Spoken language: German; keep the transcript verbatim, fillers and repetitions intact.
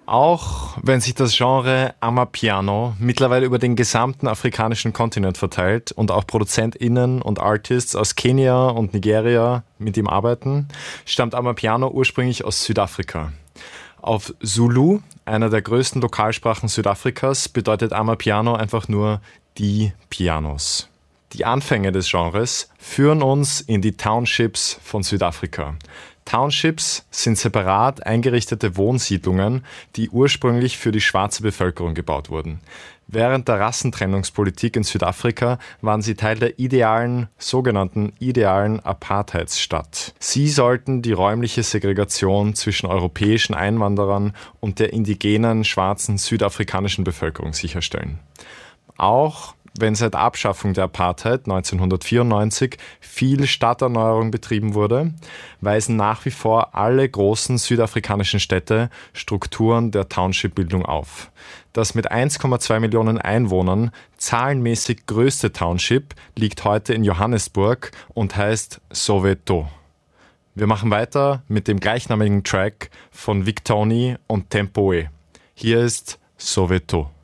Auch wenn sich das Genre Amapiano mittlerweile über den gesamten afrikanischen Kontinent verteilt und auch ProduzentInnen und Artists aus Kenia und Nigeria mit ihm arbeiten, stammt Amapiano ursprünglich aus Südafrika. Auf Zulu, einer der größten Lokalsprachen Südafrikas, bedeutet Amapiano einfach nur die Pianos. Die Anfänge des Genres führen uns in die Townships von Südafrika. Townships sind separat eingerichtete Wohnsiedlungen, die ursprünglich für die schwarze Bevölkerung gebaut wurden. Während der Rassentrennungspolitik in Südafrika waren sie Teil der idealen, sogenannten idealen Apartheidsstadt. Sie sollten die räumliche Segregation zwischen europäischen Einwanderern und der indigenen, schwarzen südafrikanischen Bevölkerung sicherstellen. Auch wenn seit Abschaffung der Apartheid neunzehnhundertvierundneunzig viel Stadterneuerung betrieben wurde, weisen nach wie vor alle großen südafrikanischen Städte Strukturen der Township-Bildung auf. Das mit eins Komma zwei Millionen Einwohnern zahlenmäßig größte Township liegt heute in Johannesburg und heißt Soweto. Wir machen weiter mit dem gleichnamigen Track von Victony und Tempoe. Hier ist Soweto.